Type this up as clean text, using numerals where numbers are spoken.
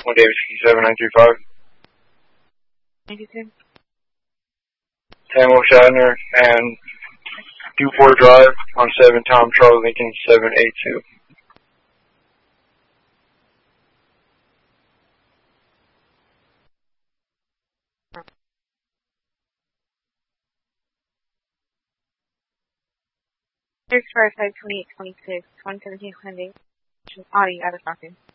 1 Davis Key 7935. 92. Samuel Shatner and Dewport Drive on 7 Tom Charlie Lincoln 782. There's 52826, 117 Hyundai. Audi out of stock.